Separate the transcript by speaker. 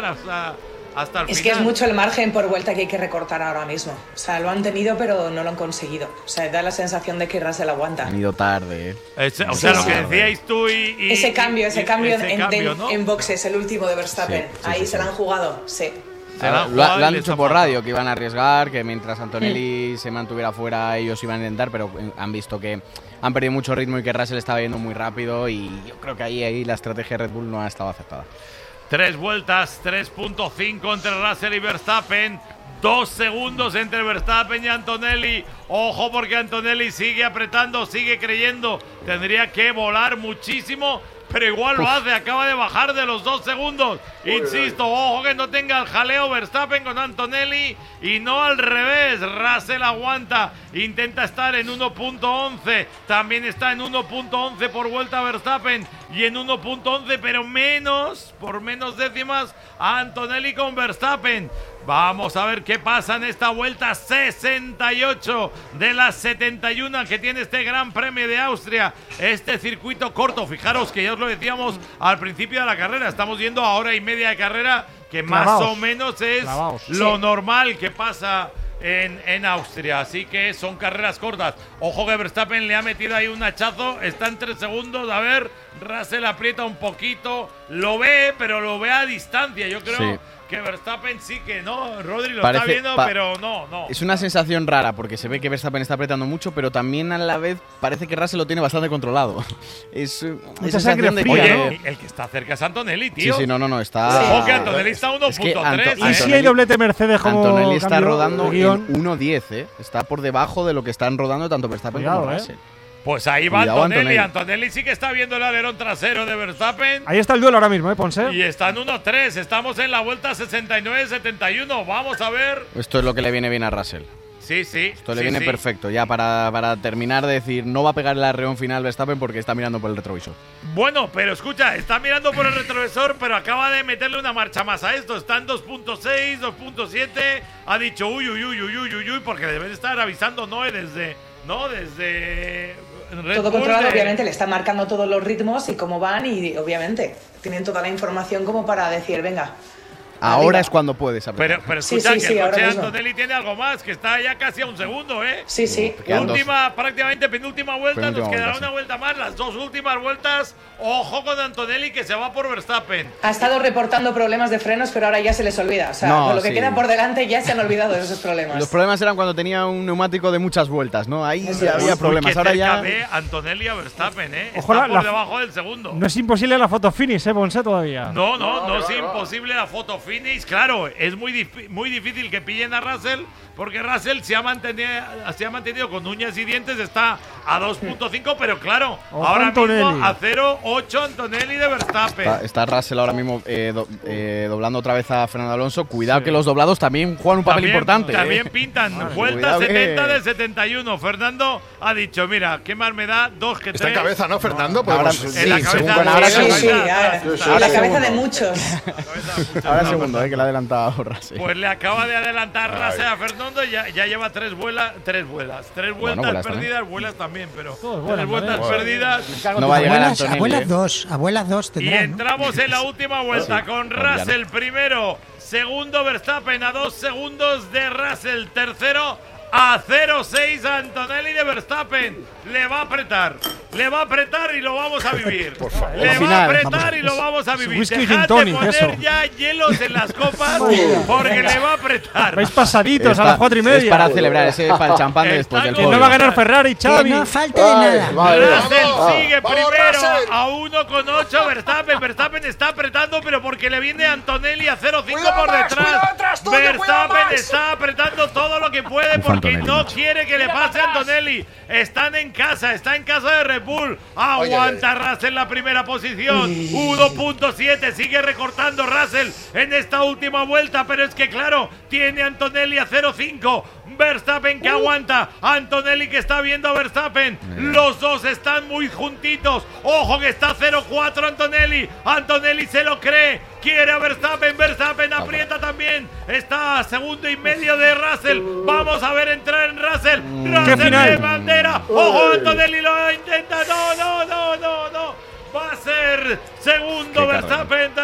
Speaker 1: hasta el final.
Speaker 2: Es que es mucho el margen por vuelta que hay que recortar ahora mismo. O sea, lo han tenido, pero no lo han conseguido. O sea, da la sensación de que Russell aguanta.
Speaker 3: Han ido tarde,
Speaker 1: O sea, lo que decíais tú y
Speaker 2: ese cambio
Speaker 1: ¿no?
Speaker 2: en boxes, el último de Verstappen. Ahí se lo han jugado, sí.
Speaker 3: Lo han dicho por radio, que iban a arriesgar, que mientras Antonelli se mantuviera fuera ellos iban a intentar, pero han visto que han perdido mucho ritmo y que Russell estaba yendo muy rápido, y yo creo que ahí la estrategia de Red Bull no ha estado aceptada.
Speaker 1: 3 vueltas, 3.5 entre Russell y Verstappen. 2 segundos entre Verstappen y Antonelli. Ojo, porque Antonelli sigue apretando, sigue creyendo. Tendría que volar muchísimo, pero igual lo hace. Acaba de bajar de los 2 segundos. Insisto, ojo que no tenga el jaleo Verstappen con Antonelli y no al revés. Russell aguanta, intenta estar en 1.11. También está en 1.11 por vuelta Verstappen y en 1.11, pero por menos décimas a Antonelli con Verstappen. Vamos a ver qué pasa en esta vuelta 68 de las 71 que tiene este Gran Premio de Austria. Este circuito corto, fijaros que ya os lo decíamos al principio de la carrera, estamos yendo a hora y media de carrera, que más o menos es lo normal que pasa en Austria. Así que son carreras cortas. Ojo que Verstappen le ha metido ahí un hachazo, está en 3 segundos. A ver, Russell aprieta un poquito, lo ve, pero lo ve a distancia. Yo creo que Verstappen sí que no, Rodri lo está viendo, pero no.
Speaker 3: Es una sensación rara porque se ve que Verstappen está apretando mucho, pero también a la vez parece que Russell lo tiene bastante controlado. Es esa sensación de que…
Speaker 1: Oye, el que está cerca es Antonelli, tío.
Speaker 3: Sí, no, está…
Speaker 1: Ojo que Antonelli está 1.3.
Speaker 4: ¿Y si hay doblete Mercedes como
Speaker 3: Antonelli está rodando en 1.10, Está por debajo de lo que están rodando tanto Verstappen como Russell.
Speaker 1: Pues ahí va Antonelli. Antonelli sí que está viendo el alerón trasero de Verstappen.
Speaker 4: Ahí está el duelo ahora mismo, Ponce.
Speaker 1: Y está en 1.3. Estamos en la vuelta 69-71. Vamos a ver.
Speaker 3: Esto es lo que le viene bien a Russell.
Speaker 1: Sí.
Speaker 3: Esto le viene perfecto. Ya para terminar de decir, no va a pegar el arreón final Verstappen porque está mirando por el retrovisor.
Speaker 1: Bueno, pero escucha, está mirando por el retrovisor, pero acaba de meterle una marcha más a esto. Está en 2.6, 2.7. Ha dicho uy, porque le deben estar avisando desde Red
Speaker 2: todo
Speaker 1: Bull
Speaker 2: controlado, obviamente, le están marcando todos los ritmos y cómo van, y obviamente tienen toda la información como para decir, venga.
Speaker 3: Ahora
Speaker 2: arriba.
Speaker 3: Es cuando puedes apretar.
Speaker 1: Pero escucha, que el coche de Antonelli tiene algo más, que está ya casi a 1 segundo, ¿eh?
Speaker 2: Sí.
Speaker 1: Prácticamente penúltima vuelta, nos quedará una vuelta más, las 2 últimas vueltas. Ojo con Antonelli, que se va por Verstappen.
Speaker 2: Ha estado reportando problemas de frenos, pero ahora ya se les olvida. O sea, con lo que queda por delante ya se han olvidado de esos problemas.
Speaker 3: Los problemas eran cuando tenía un neumático de muchas vueltas, ¿no? Ahí había problemas. Ahora ya
Speaker 1: ve Antonelli a Verstappen, ¿eh? Está por debajo del segundo.
Speaker 4: No es imposible la foto finish, Ponce, todavía.
Speaker 1: No es imposible la foto finish. Claro, es muy difícil que pillen a Russell, porque Russell se ha mantenido con uñas y dientes, está a 2.5, pero claro, ahora
Speaker 4: Antonelli.
Speaker 1: mismo a 0.8 Antonelli de Verstappen.
Speaker 3: Está Russell ahora mismo doblando otra vez a Fernando Alonso. Cuidado que los doblados también juegan un papel importante.
Speaker 1: También pintan. Vuelta 70 de 71. Fernando ha dicho, mira, ¿qué más me da? 2 que 3.
Speaker 5: Está en cabeza, ¿no, Fernando?
Speaker 3: Ahora,
Speaker 1: en la cabeza.
Speaker 2: La cabeza de muchos.
Speaker 3: Ahora segundo, que le ha adelantado Russell.
Speaker 1: Pues le acaba de adelantar Russell a Fernando. Ya lleva 3 vuelas. 3 vueltas perdidas, vuelas también, pero 3 vueltas perdidas.
Speaker 3: No va a llegar Antonelli.
Speaker 6: Abuelas dos tendrán,
Speaker 1: y entramos en la última vuelta con Russell primero, segundo Verstappen a 2 segundos de Russell, tercero a 0.6 Antonelli de Verstappen. Le va a apretar y lo vamos a vivir. Le va a apretar y lo vamos a vivir. Dejad de poner ya hielos en las copas porque le va a apretar.
Speaker 4: Vais pasaditos a las 4:30.
Speaker 3: Es para celebrar, ese para el champán después del
Speaker 4: que no va a ganar Ferrari, Xavi.
Speaker 6: Que no falte de nada.
Speaker 1: Russell sigue primero a 1.8 Verstappen está apretando, pero porque le viene Antonelli a 0.5 por detrás. Verstappen está apretando todo lo que puede porque no quiere que le pase a Antonelli. Está en casa de Red Bull. Aguanta Russell la primera posición. 1.7. Sigue recortando Russell en esta última vuelta, pero es que claro, tiene Antonelli a 0.5. Verstappen que aguanta. Antonelli que está viendo a Verstappen. Los dos están muy juntitos. Ojo que está 0.4 Antonelli. Antonelli se lo cree. Quiere a Verstappen. Verstappen aprieta también. Está a 1.5 segundos de Russell. Vamos a ver entrar en Russell. Russell de bandera. Ojo, Antonelli lo intenta. No. Va a ser segundo Verstappen,